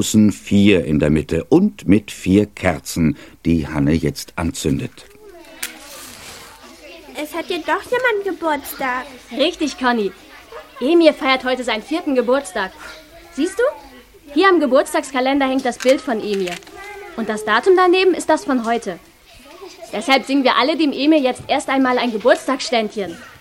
großen 4 in der Mitte und mit 4 Kerzen, die Hanne jetzt anzündet. Es hat ja doch jemand Geburtstag. Richtig, Conny. Emir feiert heute seinen 4. Geburtstag. Siehst du? Hier am Geburtstagskalender hängt das Bild von Emir. Und das Datum daneben ist das von heute. Deshalb singen wir alle dem Emir jetzt erst einmal ein Geburtstagsständchen.